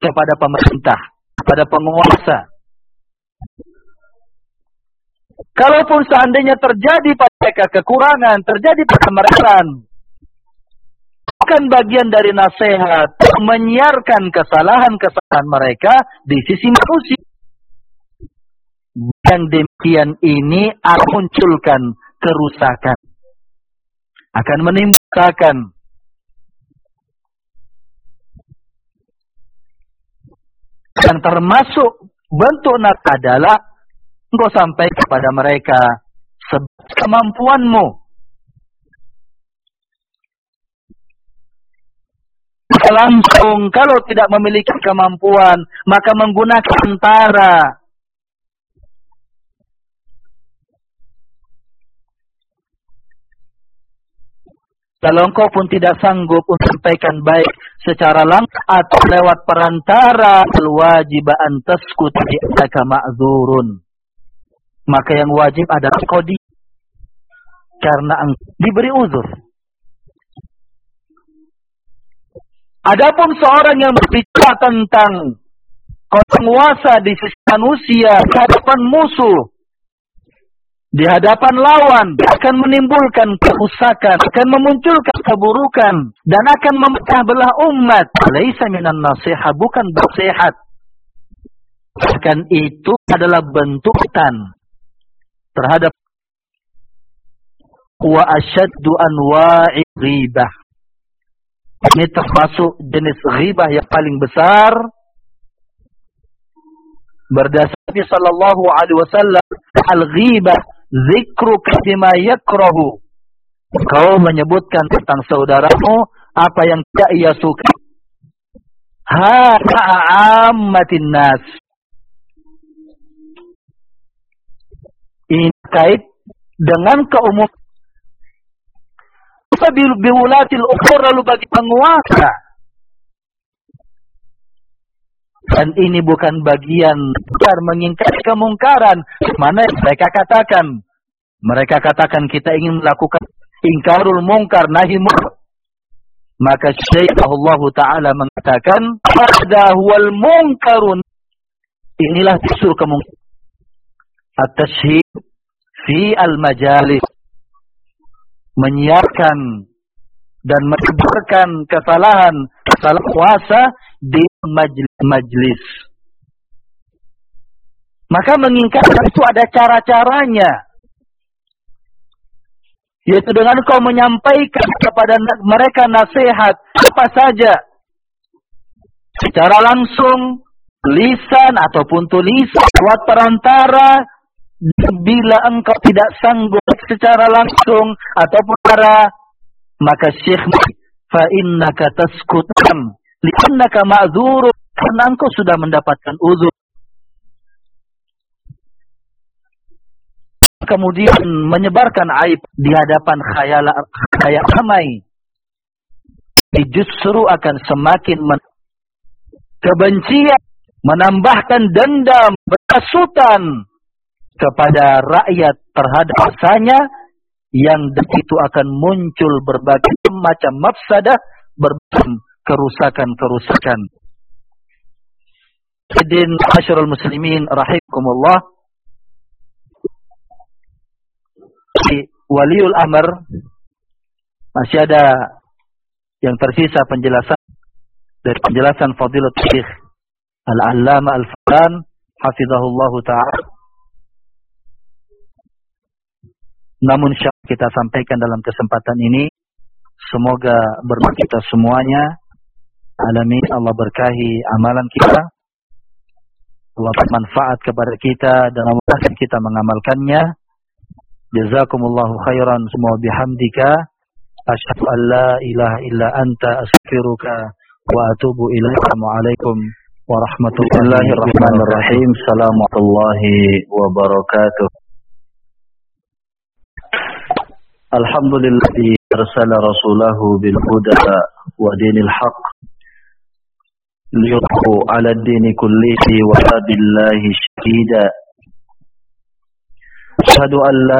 kepada pemerintah, kepada penguasa. Kalaupun seandainya terjadi pada mereka kekurangan, terjadi pengemarahan, bukan bagian dari nasihat menyiarkan kesalahan-kesalahan mereka di sisi manusia. Yang demikian ini akan munculkan kerusakan, akan menimbulkan. Dan termasuk bentuk nasihat adalah engkau sampai kepada mereka kemampuanmu. Langsung, kalau tidak memiliki kemampuan, maka menggunakan antara. Kalau engkau pun tidak sanggup menyampaikan baik secara langsung atau lewat perantara, wajib an taskut bi'aka ma'dzurun. Maka yang wajib adalah engkau karena diberi uzur. Adapun seorang yang berbicara tentang penguasa di sisi manusia, di hadapan musuh, di hadapan lawan, akan menimbulkan kerusakan, akan memunculkan keburukan, dan akan memecah belah umat. Laisa minan nasihat, bukan nasihat. Bahkan itu adalah bentukan terhadap wa asyaddu anwa'i ghibah. Ini termasuk jenis ghibah yang paling besar. Berdasarkan sallallahu alaihi wasallam, al-ghibah zikruka bima yakrahu. Kau menyebutkan tentang saudaramu apa yang tidak ia suka. Ha'ammatin nas. Ini kait dengan keumum. Biwulatil ukhur, lalu bagi penguasa. Dan ini bukan bagian mengingkari kemungkaran. Mana mereka katakan? Mereka katakan kita ingin melakukan ingkarul mungkar nahi munkar. Maka Syekh Allah Ta'ala mengatakan, "Hadza huwal munkarun." Inilah usul kemungkaran. At-tashhid fi al-majalis. Menyiarkan dan menyebarkan kesalahan kuasa di majlis. Maka mengingkari itu ada cara-caranya. Yaitu dengan kau menyampaikan kepada mereka nasihat apa saja. Secara langsung, lisan ataupun tulisan, lewat perantara. Bila engkau tidak sanggup secara langsung ataupun cara, maka Syekh fa innaka taskutam li'annaka ma'dzur, karena engkau sudah mendapatkan uzur. Kemudian menyebarkan aib di hadapan khayal ramai, justru akan semakin kebencian, menambahkan dendam, berhasutan kepada rakyat terhadap rasanya, yang itu akan muncul berbagai macam mafsadah, berbagai kerusakan-kerusakan. Hadirin masyarul muslimin rahimakumullah. Waliul amr, masih ada yang tersisa penjelasan dari penjelasan Fadilatul Syekh Al-Allamah Al-Fawzan hafizahullahu ta'ala. Namun kita sampaikan dalam kesempatan ini, semoga bermanfaat kita semuanya. Alamin, Allah berkahi amalan kita, Allah bermanfaat kepada kita dan memudahkan kita mengamalkannya. Jazakumullahu khairan semua bihamdika. Asyhadu an la ilaha illa anta astaghfiruka wa atubu ilaik. Assalamualaikum warahmatullahi wabarakatuh. Assalamualaikum wabarakatuh. Alhamdulillah arsala rasulahu bil huda wa dinil haqq liyudhu ala ad-din kullihi wa billahi shahida. Asyhadu an la